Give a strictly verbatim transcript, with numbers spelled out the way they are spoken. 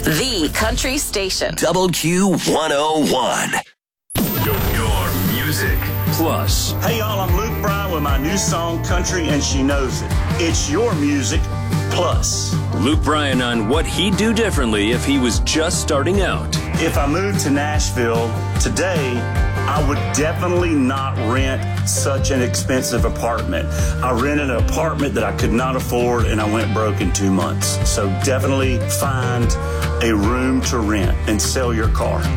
The Country Station. Double Q one oh one. Your, your music plus. Hey y'all, I'm Luke Bryan with my new song, Country and She Knows It. It's your music plus. Luke Bryan on what he'd do differently if he was just starting out. If I moved to Nashville today, I would definitely not rent such an expensive apartment. I rented an apartment that I could not afford and I went broke in two months. So definitely find a room to rent and sell your car.